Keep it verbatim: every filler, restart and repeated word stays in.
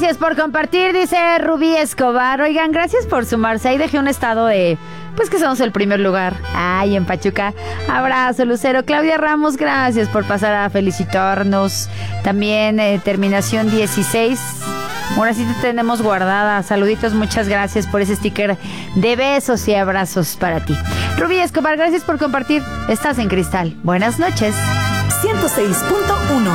Gracias por compartir, dice Rubí Escobar. Oigan, gracias por sumarse. Ahí dejé un estado de, pues que somos el primer lugar. Ay, en Pachuca. Abrazo, Lucero. Claudia Ramos, gracias por pasar a felicitarnos. También eh, terminación dieciséis. Ahora sí te tenemos guardada. Saluditos, muchas gracias por ese sticker de besos y abrazos para ti. Rubí Escobar, gracias por compartir. Estás en Cristal. Buenas noches. ciento seis punto uno